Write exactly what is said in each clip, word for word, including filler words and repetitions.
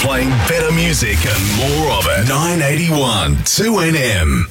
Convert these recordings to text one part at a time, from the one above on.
Playing better music and more of it. nine eighty-one two N M.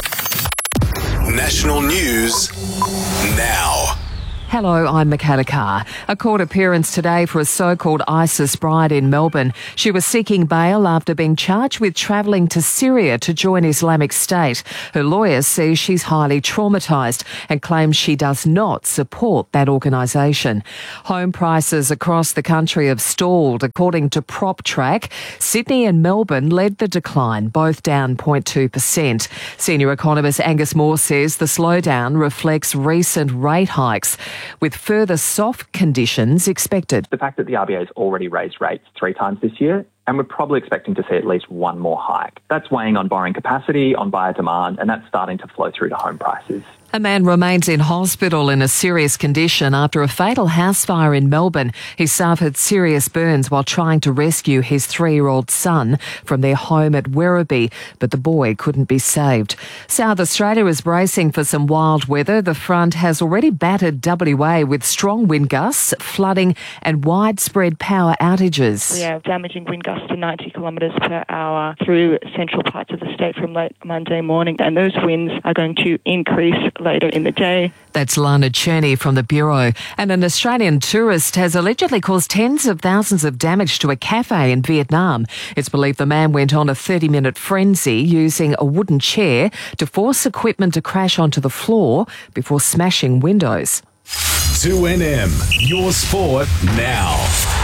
National news now. Hello, I'm Michaela Carr. A court appearance today for a so-called ISIS bride in Melbourne. She was seeking bail after being charged with travelling to Syria to join Islamic State. Her lawyer says she's highly traumatised and claims she does not support that organisation. Home prices across the country have stalled, according to PropTrack. Sydney and Melbourne led the decline, both down zero point two percent. Senior economist Angus Moore says the slowdown reflects recent rate hikes, with further soft conditions expected. The fact that the R B A has already raised rates three times this year, and we're probably expecting to see at least one more hike. That's weighing on borrowing capacity, on buyer demand, and that's starting to flow through to home prices. A man remains in hospital in a serious condition after a fatal house fire in Melbourne. He suffered serious burns while trying to rescue his three-year-old son from their home at Werribee, but the boy couldn't be saved. South Australia is bracing for some wild weather. The front has already battered W A with strong wind gusts, flooding and widespread power outages. We have damaging wind gusts to ninety kilometres per hour through central parts of the state from late Monday morning, and those winds are going to increase later in the day. That's Lana Cherney from the Bureau. And an Australian tourist has allegedly caused tens of thousands of damage to a cafe in Vietnam. It's believed the man went on a thirty-minute frenzy using a wooden chair to force equipment to crash onto the floor before smashing windows. two N M, your sport now.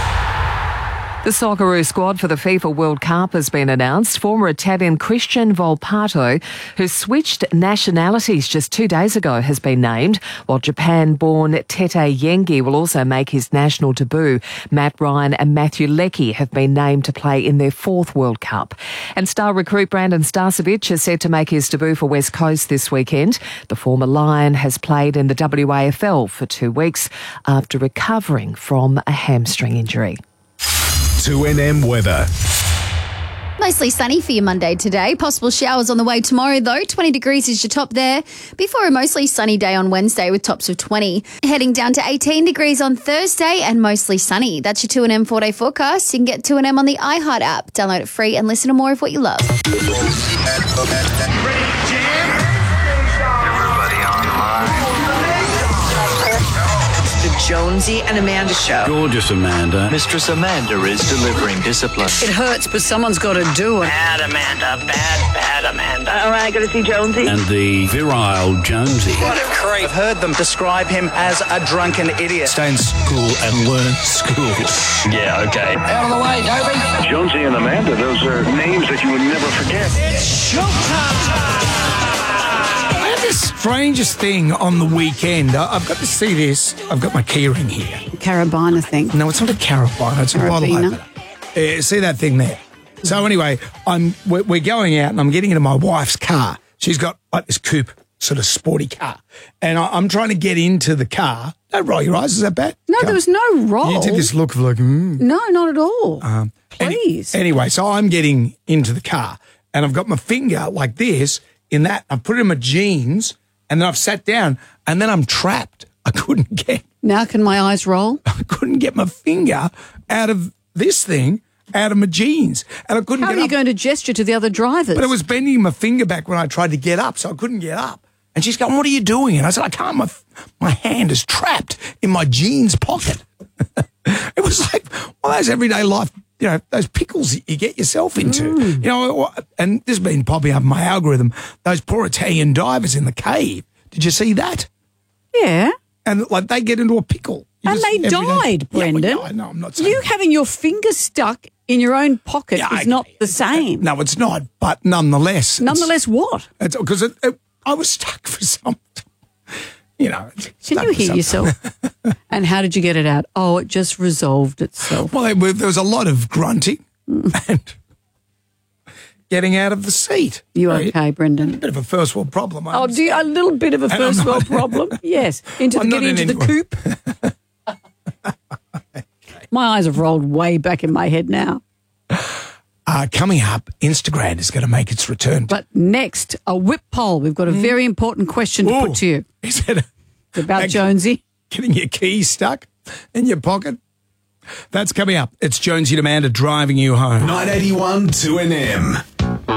The Socceroo squad for the FIFA World Cup has been announced. Former Italian Christian Volpato, who switched nationalities just two days ago, has been named, while Japan-born Tete Yengi will also make his national debut. Matt Ryan and Matthew Leckie have been named to play in their fourth World Cup. And star recruit Brandon Starcevic is set to make his debut for West Coast this weekend. The former Lion has played in the W A F L for two weeks after recovering from a hamstring injury. two N M weather. Mostly sunny for your Monday today. Possible showers on the way tomorrow, though. twenty degrees is your top there. Before a mostly sunny day on Wednesday with tops of twenty. Heading down to eighteen degrees on Thursday and mostly sunny. That's your two N M four-day forecast. You can get two N M on the iHeart app. Download it free and listen to more of what you love. Jonesy and Amanda show. Gorgeous Amanda. Mistress Amanda is delivering discipline. It hurts, but someone's got to do it. Bad Amanda, bad, bad Amanda. All right, got to see Jonesy. And the virile Jonesy. What a creep. I've heard them describe him as a drunken idiot. Stay in school and learn school. Yeah, okay. Out of the way, Toby. Jonesy and Amanda, those are names that you would never forget. It's showtime. The strangest thing on the weekend, I've got to see this. I've got my keyring here. Carabiner thing. No, it's not a carabiner. It's a bottle opener. Uh, see that thing there? So anyway, I'm we're, we're going out and I'm getting into my wife's car. She's got like this coupe, sort of sporty car, and I, I'm trying to get into the car. Don't roll your eyes. Is that bad? No, Come. there was no roll. You did this look of like, mm. No, not at all. Um, Please. Any, anyway, so I'm getting into the car and I've got my finger like this. In that, I've put it in my jeans, and then I've sat down, and then I'm trapped. I couldn't get... Now can my eyes roll? I couldn't get my finger out of this thing, out of my jeans, and I couldn't How get are you up. going to gesture to the other drivers? But I was bending my finger back when I tried to get up, so I couldn't get up. And she's going, what are you doing? And I said, I can't. My, my hand is trapped in my jeans pocket. It was like one of those everyday life... You know, those pickles that you get yourself into. Mm. You know, and this has been popping up in my algorithm, those poor Italian divers in the cave. Did you see that? Yeah. And, like, they get into a pickle. You and just, they died, day, Brendan. Yeah, well, no, no, I'm not saying You that. having your finger stuck in your own pocket yeah, is okay. not the same. No, it's not, but nonetheless. Nonetheless what? Because it, it, I was stuck for something. You know. Can you hear yourself? And how did you get it out? Oh, it just resolved itself. Well, there was a lot of grunting mm. and getting out of the seat. You right? okay, Brendan? A bit of a first world problem. I oh, do you, a little bit of a first world problem? Yes. Into the, get into the coop. Okay. My eyes have rolled way back in my head now. Uh, coming up, Instagram is going to make its return. But next, a whip poll. We've got a very important question to Ooh, put to you. Is it a, it's about actually, Jonesy? Getting your keys stuck in your pocket? That's coming up. It's Jonesy and Amanda driving you home. nine eighty-one two N M.